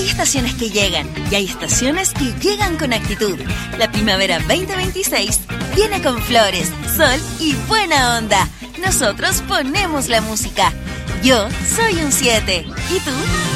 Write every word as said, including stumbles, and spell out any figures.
Hay estaciones que llegan y hay estaciones que llegan con actitud. La primavera veinte veintiséis viene con flores, sol y buena onda. Nosotros ponemos la música. Yo soy un siete. ¿Y tú?